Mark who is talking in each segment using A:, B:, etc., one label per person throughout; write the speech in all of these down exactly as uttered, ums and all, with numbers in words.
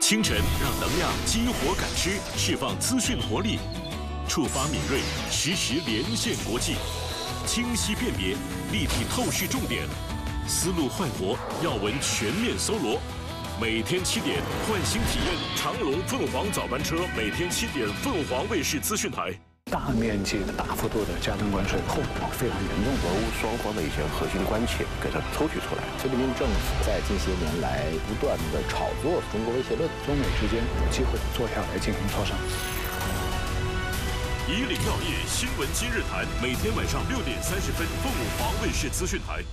A: 清晨让能量激活感知，释放资讯活力，触发敏锐，实时连线国际，清晰辨别，立体透视重点，思路焕活，要闻全面搜罗。每天七点，换新体验长龙凤凰早班车，每天七点，凤凰卫视资讯台。
B: 大面积的、大幅度的加征关税，后果非常严重。
C: 俄乌双方的一些核心关切给它抽取出来。
D: 习近平政府在近些年来不断的炒作中国威胁论，
B: 中美之间有机会坐下来进行磋商。
A: 以岭药业新闻今日谈，每天晚上六点三十分，凤凰卫视资讯台。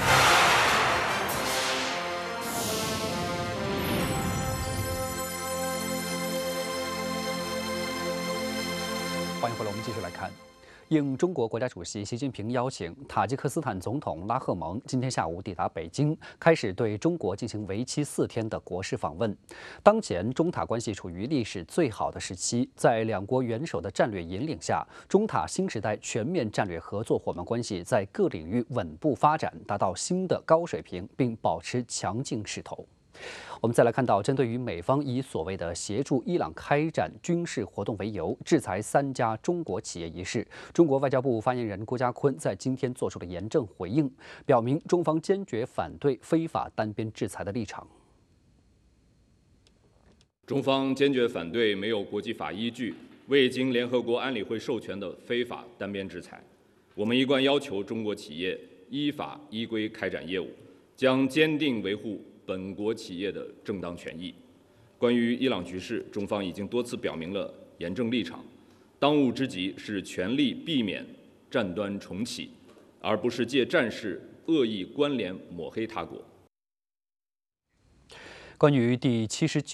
E: 欢迎回来，我们继续来看。应中国国家主席习近平邀请，塔吉克斯坦总统拉赫蒙今天下午抵达北京，开始对中国进行为期四天的国事访问。当前中塔关系处于历史最好的时期，在两国元首的战略引领下，中塔新时代全面战略合作伙伴关系在各领域稳步发展，达到新的高水平，并保持强劲势头。 我们再来看到，针对于美方以所谓的协助伊朗开展军事活动为由，制裁三家中国企业一事，中国外交部发言人郭家坤在今天做出了严正回应，表明中方坚决反对非法单边制裁的立场。
F: 中方坚决反对没有国际法依据、未经联合国安理会授权的非法单边制裁。我们一贯要求中国企业依法依规开展业务，将坚定维护 本国企业的正当权益。关于伊朗局势，中方已经多次表明了严正立场。当务之急是全力避免战端重启，而不是借战事恶意关联抹黑他国。
E: 关于第七十九